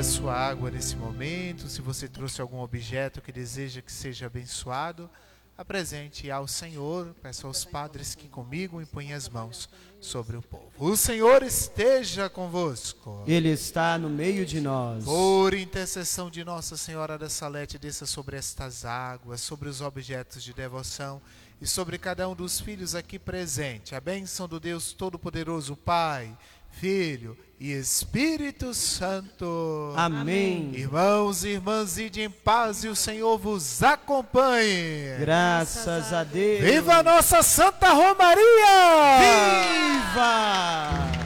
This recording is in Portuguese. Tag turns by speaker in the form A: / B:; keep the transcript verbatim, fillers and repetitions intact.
A: Sua água nesse momento, se você trouxe algum objeto que deseja que seja abençoado, apresente ao Senhor. Peço aos padres que comigo imponham as mãos sobre o povo. O Senhor esteja convosco.
B: Ele está no meio de nós.
A: Por intercessão de Nossa Senhora da Salete, desça sobre estas águas, sobre os objetos de devoção e sobre cada um dos filhos aqui presente. A bênção do Deus Todo-Poderoso, Pai, Filho e Espírito Santo.
B: Amém.
A: Irmãos e irmãs, ide em paz e o Senhor vos acompanhe.
B: Graças a Deus.
A: Viva a nossa Santa Romaria!
B: Viva!